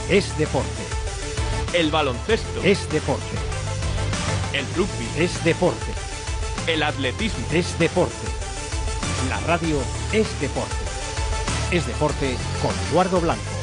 es deporte. El baloncesto Es deporte. el rugby, Es deporte. el atletismo, Es deporte. La radio es deporte. Es deporte con Eduardo Blanco.